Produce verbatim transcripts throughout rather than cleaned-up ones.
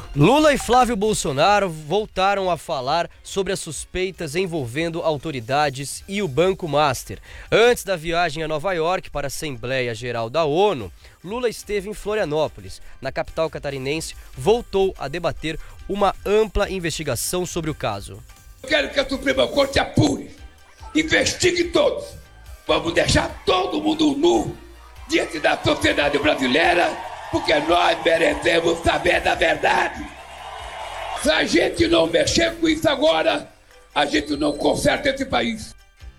Lula e Flávio Bolsonaro voltaram a falar sobre as suspeitas envolvendo autoridades e o Banco Master. Antes da viagem a Nova York para a Assembleia Geral da ONU, Lula esteve em Florianópolis. Na capital catarinense, voltou a debater uma ampla investigação sobre o caso. Eu quero que a Suprema Corte apure, investigue todos. Vamos deixar todo mundo nu diante da sociedade brasileira, porque nós merecemos saber da verdade. Se a gente não mexer com isso agora, a gente não conserta esse país.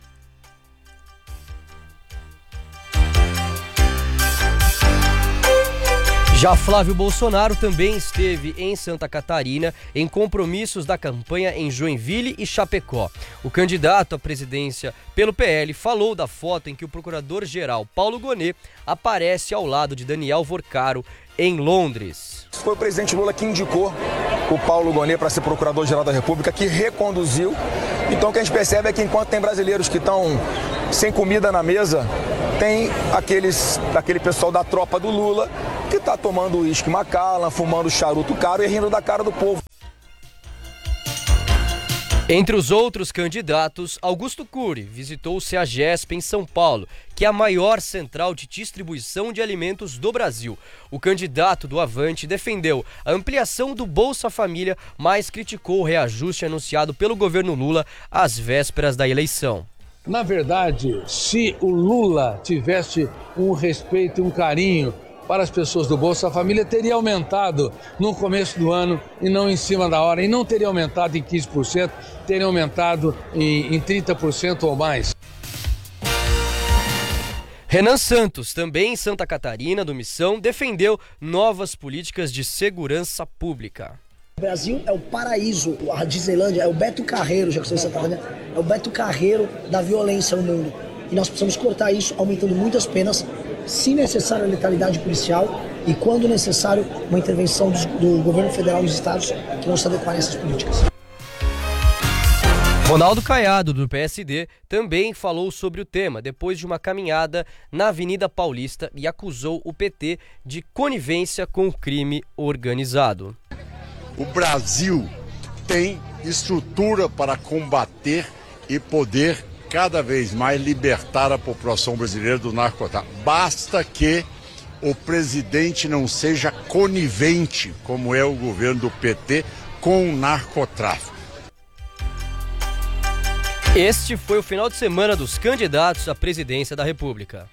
Já Flávio Bolsonaro também esteve em Santa Catarina em compromissos da campanha em Joinville e Chapecó. O candidato à presidência pelo P L falou da foto em que o procurador-geral Paulo Gonet aparece ao lado de Daniel Vorcaro em Londres. Foi o presidente Lula que indicou o Paulo Gonet para ser procurador-geral da República, que reconduziu. Então o que a gente percebe é que enquanto tem brasileiros que estão sem comida na mesa, tem aqueles, aquele pessoal da tropa do Lula que está tomando uísque Macallan, fumando charuto caro e rindo da cara do povo. Entre os outros candidatos, Augusto Cury visitou o CEAGESP em São Paulo, que é a maior central de distribuição de alimentos do Brasil. O candidato do Avante defendeu a ampliação do Bolsa Família, mas criticou o reajuste anunciado pelo governo Lula às vésperas da eleição. Na verdade, se o Lula tivesse um respeito e um carinho para as pessoas do Bolsa Família, teria aumentado no começo do ano e não em cima da hora. E não teria aumentado em quinze por cento, teria aumentado em, em trinta por cento ou mais. Renan Santos, também em Santa Catarina, do Missão, defendeu novas políticas de segurança pública. O Brasil é o paraíso, a Disneylândia é o Beto Carreiro, já que você Santa Catarina, é o Beto Carreiro da violência no mundo. E nós precisamos cortar isso, aumentando muitas penas, se necessário a letalidade policial e, quando necessário, uma intervenção do, do governo federal nos estados que não se adequarem a essas políticas. Ronaldo Caiado, do P S D, também falou sobre o tema depois de uma caminhada na Avenida Paulista e acusou o P T de conivência com o crime organizado. O Brasil tem estrutura para combater e poder cada vez mais libertar a população brasileira do narcotráfico. Basta que o presidente não seja conivente, como é o governo do P T, com o narcotráfico. Este foi o final de semana dos candidatos à presidência da República.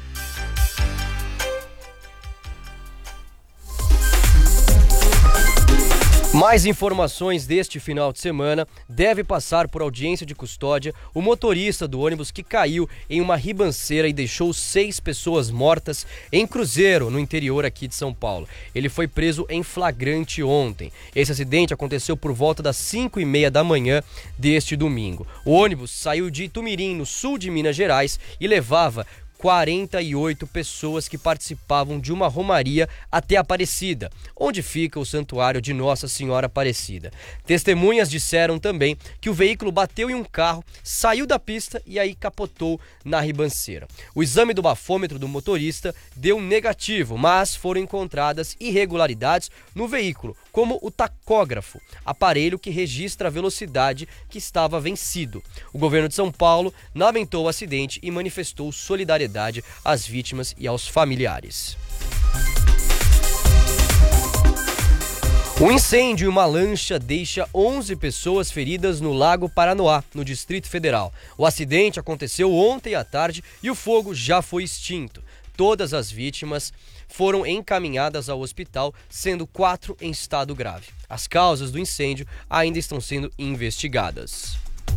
Mais informações deste final de semana: deve passar por audiência de custódia o motorista do ônibus que caiu em uma ribanceira e deixou seis pessoas mortas em Cruzeiro, no interior aqui de São Paulo. Ele foi preso em flagrante ontem. Esse acidente aconteceu por volta das cinco e meia da manhã deste domingo. O ônibus saiu de Itumirim, no sul de Minas Gerais, e levava quarenta e oito pessoas que participavam de uma romaria até Aparecida, onde fica o santuário de Nossa Senhora Aparecida. Testemunhas disseram também que o veículo bateu em um carro, saiu da pista e aí capotou na ribanceira. O exame do bafômetro do motorista deu negativo, mas foram encontradas irregularidades no veículo, como o tacógrafo, aparelho que registra a velocidade que estava vencido. O governo de São Paulo lamentou o acidente e manifestou solidariedade às vítimas e aos familiares. Um incêndio em uma lancha deixa onze pessoas feridas no Lago Paranoá, no Distrito Federal. O acidente aconteceu ontem à tarde e o fogo já foi extinto. Todas as vítimas foram encaminhadas ao hospital, sendo quatro em estado grave. As causas do incêndio ainda estão sendo investigadas.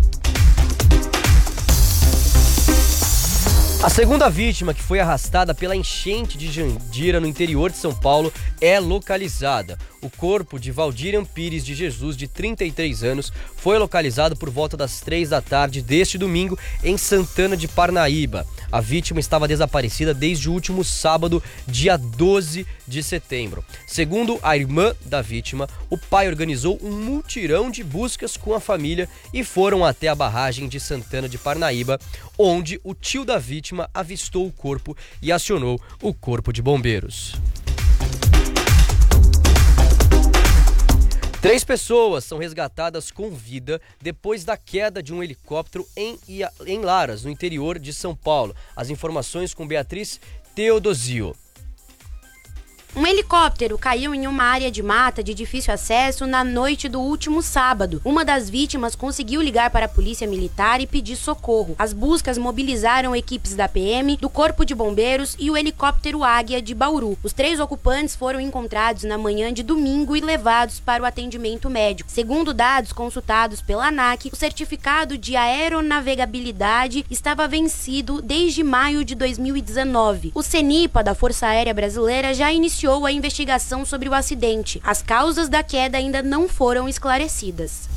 A segunda vítima, que foi arrastada pela enchente de Jandira no interior de São Paulo, é localizada. O corpo de Valdirian Pires de Jesus, de trinta e três anos, foi localizado por volta das três da tarde deste domingo em Santana de Parnaíba. A vítima estava desaparecida desde o último sábado, dia doze de setembro. Segundo a irmã da vítima, o pai organizou um mutirão de buscas com a família e foram até a barragem de Santana de Parnaíba, onde o tio da vítima avistou o corpo e acionou o corpo de bombeiros. Três pessoas são resgatadas com vida depois da queda de um helicóptero em, em Laras, no interior de São Paulo. As informações com Beatriz Teodosio. Um helicóptero caiu em uma área de mata de difícil acesso na noite do último sábado. Uma das vítimas conseguiu ligar para a polícia militar e pedir socorro. As buscas mobilizaram equipes da P M, do Corpo de Bombeiros e o helicóptero Águia de Bauru. Os três ocupantes foram encontrados na manhã de domingo e levados para o atendimento médico. Segundo dados consultados pela ANAC, o certificado de aeronavegabilidade estava vencido desde maio de dois mil e dezenove. O CENIPA da Força Aérea Brasileira já iniciou a investigação sobre o acidente. As causas da queda ainda não foram esclarecidas.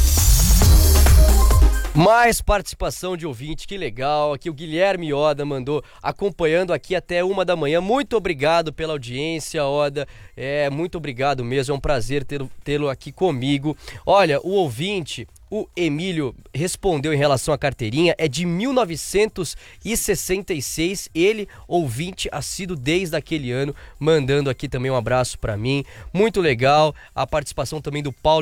Mais participação de ouvinte, que legal. Aqui o Guilherme Oda mandou, acompanhando aqui até uma da manhã. Muito obrigado pela audiência, Oda. É, muito obrigado mesmo, é um prazer tê-lo, tê-lo aqui comigo. Olha, o ouvinte, o Emílio, respondeu em relação à carteirinha, é de mil novecentos e sessenta e seis, ele, ouvinte assíduo desde aquele ano, mandando aqui também um abraço para mim. Muito legal a participação também do Paulo